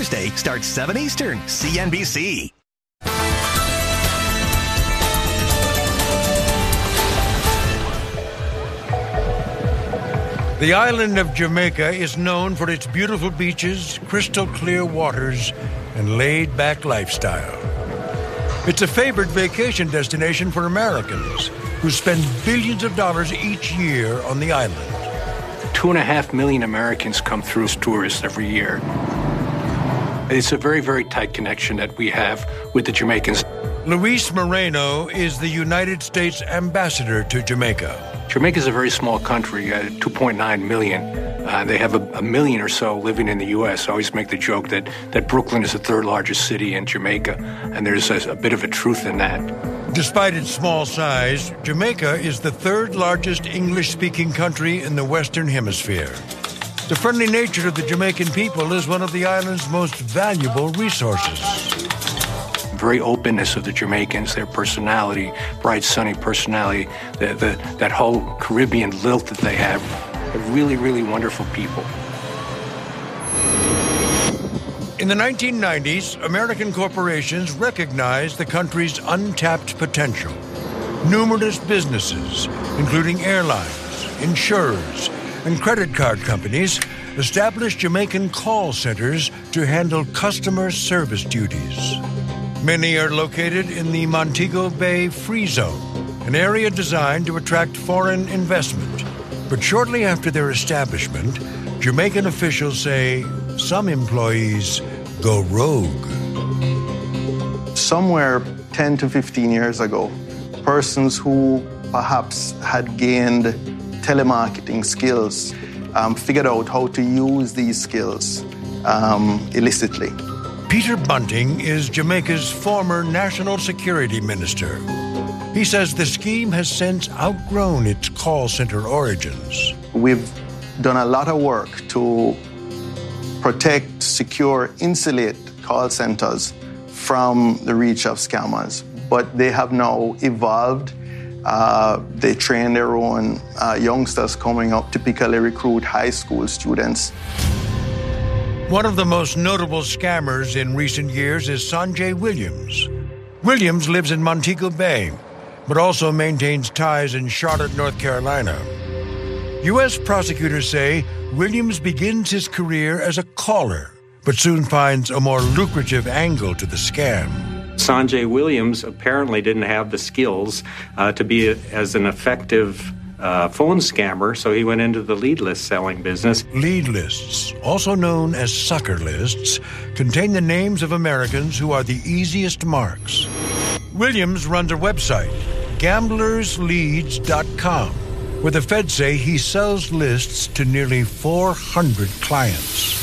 Thursday starts 7 Eastern, CNBC. The island of Jamaica is known for its beautiful beaches, crystal clear waters, and laid-back lifestyle. It's a favored vacation destination for Americans who spend billions of dollars each year on the island. 2.5 million Americans come through as tourists every year. It's a very, very tight connection that we have with the Jamaicans. Luis Moreno is the United States ambassador to Jamaica. Jamaica is a very small country, 2.9 million. They have a million or so living in the U.S. I always make the joke that Brooklyn is the third largest city in Jamaica, and there's a bit of a truth in that. Despite its small size, Jamaica is the third largest English-speaking country in the Western Hemisphere. The friendly nature of the Jamaican people is one of the island's most valuable resources. Very openness of the Jamaicans, their personality, bright, sunny personality, that whole Caribbean lilt that they have. They're really, really wonderful people. In the 1990s, American corporations recognized the country's untapped potential. Numerous businesses, including airlines, insurers, and credit card companies, established Jamaican call centers to handle customer service duties. Many are located in the Montego Bay Free Zone, an area designed to attract foreign investment. But shortly after their establishment, Jamaican officials say some employees go rogue. Somewhere 10 to 15 years ago, persons who perhaps had gained telemarketing skills figured out how to use these skills illicitly. Peter Bunting is Jamaica's former national security minister. He says the scheme has since outgrown its call center origins. We've done a lot of work to protect, secure, insulate call centers from the reach of scammers, but they have now evolved. They train their own youngsters coming up, typically recruit high school students. One of the most notable scammers in recent years is Sanjay Williams. Williams lives in Montego Bay, but also maintains ties in Charlotte, North Carolina. U.S. prosecutors say Williams begins his career as a caller, but soon finds a more lucrative angle to the scam. Sanjay Williams apparently didn't have the skills to be as an effective phone scammer, so he went into the lead list selling business. Lead lists, also known as sucker lists, contain the names of Americans who are the easiest marks. Williams runs a website, gamblersleads.com, where the feds say he sells lists to nearly 400 clients.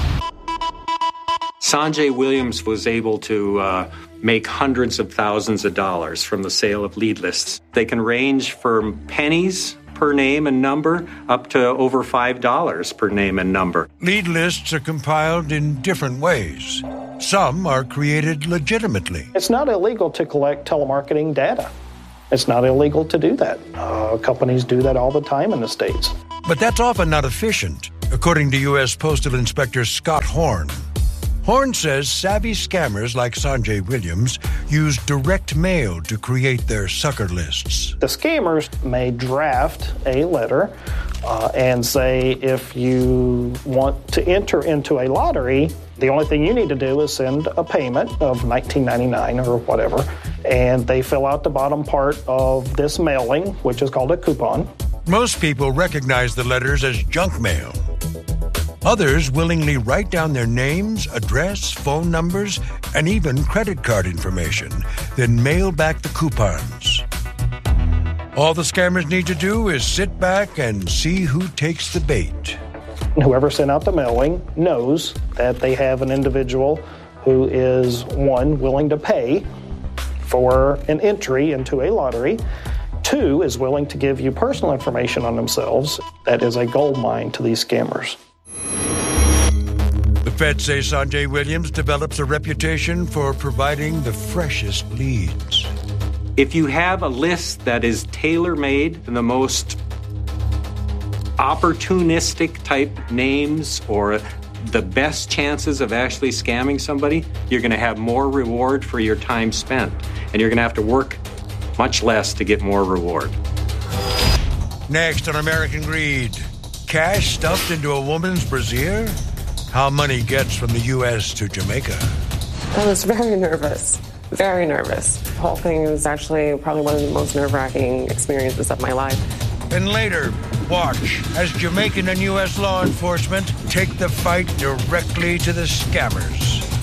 Sanjay Williams was able to make hundreds of thousands of dollars from the sale of lead lists. They can range from pennies per name and number up to over $5 per name and number. Lead lists are compiled in different ways. Some are created legitimately. It's not illegal to collect telemarketing data. It's not illegal to do that. Companies do that all the time in the States. But that's often not efficient, according to U.S. Postal Inspector Scott Horn. Horn says savvy scammers like Sanjay Williams use direct mail to create their sucker lists. The scammers may draft a letter and say, if you want to enter into a lottery, the only thing you need to do is send a payment of $19.99 or whatever, and they fill out the bottom part of this mailing, which is called a coupon. Most people recognize the letters as junk mail. Others willingly write down their names, address, phone numbers, and even credit card information, then mail back the coupons. All the scammers need to do is sit back and see who takes the bait. Whoever sent out the mailing knows that they have an individual who is, one, willing to pay for an entry into a lottery, two, is willing to give you personal information on themselves. That is a gold mine to these scammers. The feds say Sanjay Williams develops a reputation for providing the freshest leads. If you have a list that is tailor-made, the most opportunistic type names or the best chances of actually scamming somebody, you're going to have more reward for your time spent. And you're going to have to work much less to get more reward. Next on American Greed, cash stuffed into a woman's brassiere? How money gets from the U.S. to Jamaica. I was very nervous. Very nervous. The whole thing was actually probably one of the most nerve-wracking experiences of my life. And later, watch as Jamaican and U.S. law enforcement take the fight directly to the scammers.